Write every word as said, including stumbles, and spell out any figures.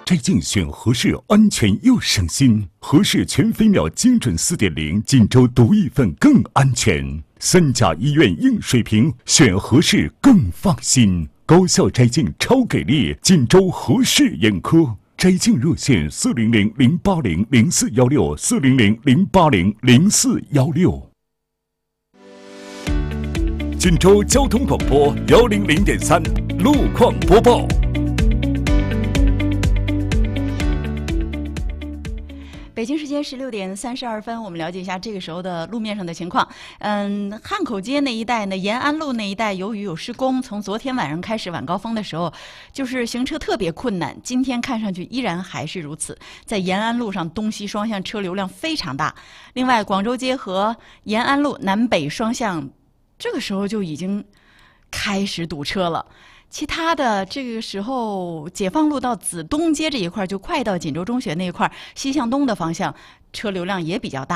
摘镜选合适，安全又省心。合适全飞秒精准 四点零， 锦州独一份更安全。三甲医院硬水平，选合适更放心。高效摘镜超给力，锦州合适眼科。摘镜热线：四零零零八零零四幺六，四零零零八零零四幺六。锦州交通广播幺零零点三路况播报。 北京时间十六点三十二分，我们了解一下这个时候的路面上的情况。嗯，汉口街那一带呢，延安路那一带，由于有施工，从昨天晚上开始晚高峰的时候，就是行车特别困难。今天看上去依然还是如此，在延安路上东西双向车流量非常大。另外，广州街和延安路南北双向，这个时候就已经开始堵车了。其他的这个时候，解放路到子东街这一块就快到锦州中学那一块，西向东的方向车流量也比较大。